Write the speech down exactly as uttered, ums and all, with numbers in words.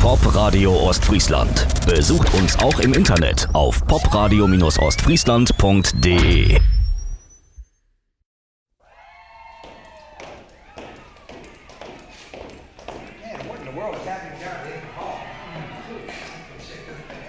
Popradio Ostfriesland. Besucht uns auch im Internet auf popradio ostfriesland punkt de. Man, what in the world is happening down here in the hall?